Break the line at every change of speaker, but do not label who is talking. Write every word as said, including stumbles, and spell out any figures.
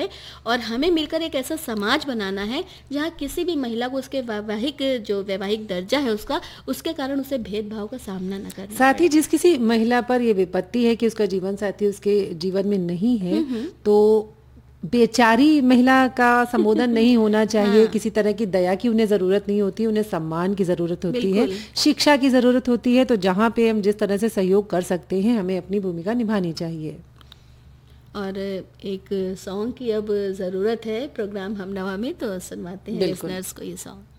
है और हमें मिलकर एक ऐसा समाज बनाना है जहाँ किसी भी महिला को उसके वैवाहिक जो वैवाहिक दर्जा है उसका उसके कारण उसे भेदभाव का सामना न करना।
साथ ही जिस किसी महिला पर ये विपत्ति है कि उसका जीवन साथी उसके जीवन में नहीं है, तो बेचारी महिला का संबोधन नहीं होना चाहिए। हाँ। किसी तरह की दया की उन्हें ज़रूरत नहीं होती, उन्हें सम्मान की ज़रूरत होती है, शिक्षा की ज़रूरत होती है। तो जहाँ पे हम जिस तरह से सहयोग कर सकते हैं हमें अपनी भूमिका निभानी चाहिए।
और एक सॉन्ग की अब ज़रूरत है प्रोग्राम हमनवा में, तो सुनवाते हैं लिसनर्स को ये सॉन्ग।